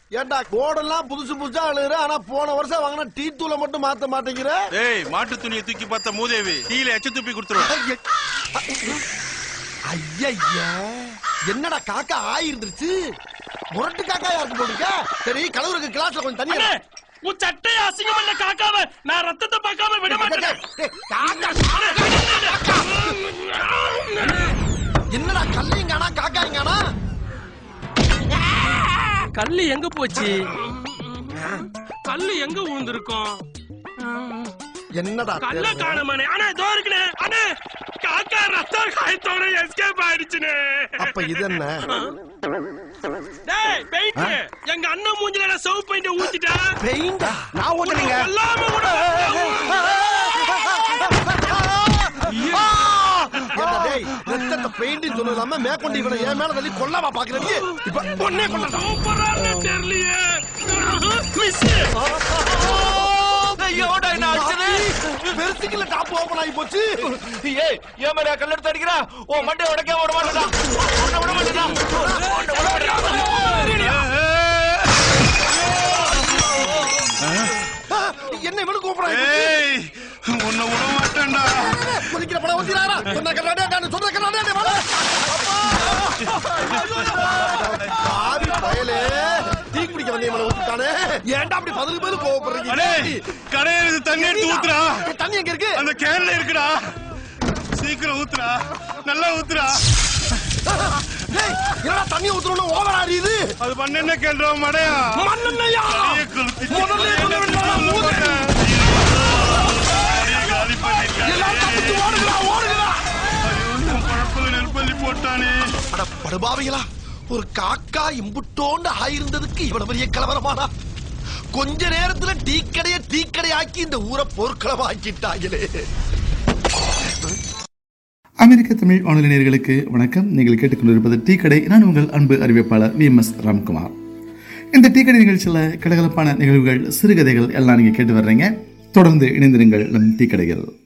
ஏண்டா கோடெல்லாம் புதுசு புதுசா அழுகுற, ஆனா போன வருஷம் வாங்கின டீ தூளை மட்டும் மாத்த மாட்டேங்கிற. ஏய், மாட்டு துணியை தூக்கி பார்த்த மூதேவி டீல எச்ச துப்பி கொடுத்துருவேன். ஐயா, என்னடா காக்கா ஆயிருந்துருச்சு. முரட்டு காக்கா யாருக்கு போட்டுருக்க? சரி, கலவருக்கு கிளாஸ்ல கொஞ்சம் தண்ணி. உன் சட்டையை அசிங்கம் பண்ண காக்காவ நான் ரத்தத்தை பார்க்காம விட மாட்டேன். என்னடா கல்லைங்கானா காக்காய்ங்கானா? கல்லு எங்க போச்சு? கல்லு எங்க விழுந்திருக்கும்? என்னடா கல்ல காணமானே. அண்ணே இதோ இருக்குனே. அண்ணே காக்கா ரத்த காயத்தோட எஸ்கேப் ஆயிடுச்சுனே. அப்ப இது என்ன? டேய் பெயிண்ட், எங்க அண்ணன் மூஞ்சில சவு பெயிண்ட் ஊத்திட்டா. பெயிண்ட் நான் ஊத்துறீங்க. எல்லாமே கூட என்ன டேய், ரத்தத்தை பெயிண்ட் சொல்லலாம மேற்கொண்டு இவனை ஏன் மேல தள்ளி கொல்லாமா பாக்குறீங்க? இப்ப பொண்ணே கொல்ல சூப்பரா தெரியலையே. மிஸ் ஐயோடா என்ன ஆச்சுது? பெருசுக்குள்ள டாப் ஓபன் ஆகி போச்சு. ஏய், ஏன் மேல கல்ல எடுத்து அடிக்கிறா? ஓ மண்டை உடைக்க விட மாட்டேடா. விட மாட்டேடா. என்ன இவனு கூப்பிடுறான்? ஏய், உன்னை விட மாட்டேன்டா. குதிக்கிற படம் ஊத்திராரா? சொன்ன கண்ணாடே நான் சொல்ற கண்ணாடே வாடா. ஆவி பயலே, டீ குடிக்க வந்தே மேல ஊத்திட்டானே. ஏன்டா அப்படி பதிலுக்கு பதில் கோவப்படுறீங்க? அடேய், கடையில தண்ணி எடுத்து ஊத்துறா. தண்ணி எங்க இருக்கு? அந்த கேன்ல இருக்குடா. சீக்கிரம் ஊத்துறா, நல்லா ஊத்துறா. டேய், என்னடா தண்ணி ஊத்துறோம்னு ஓவர் ஆடிது? அது மண்ணெண்ணெய் கேள்றா மடையா. மண்ணெண்ணெயா? கடையை கொளுத்தி முதல்ல சொல்ல வேண்டாம். காலி பண்ணிருக்கேன். எல்லாம் தப்பிச்சு ஓடுங்கடா, ஓடுங்கடா. பழப்பது நெல்பள்ளி போட்டானே. அட படுபாவிகளா, ஒரு காக்கா இம்புட்டோண்டு ஆயிருந்ததுக்கு இவ்வளவு பெரிய கலவரமானா? கொஞ்ச நேரத்துல டீக்கடை ஆக்கி இந்த ஊரை போர்க்களமா ஆக்கிட்டாங்களே. அமெரிக்க தமிழ் வானொலி நேயர்களுக்கு வணக்கம். நீங்கள் கேட்டுக்கொண்டிருப்பது டீ கடை. நான் உங்கள் அன்பு அறிவிப்பாளர் VMS ராம்குமார். இந்த டீ கடை நிகழ்ச்சியில் கலகலப்பான நிகழ்வுகள், சிறுகதைகள் எல்லாம் நீங்கள் கேட்டு வர்றீங்க. தொடர்ந்து இணைந்திருங்கள் நம் டீ கடைகள்.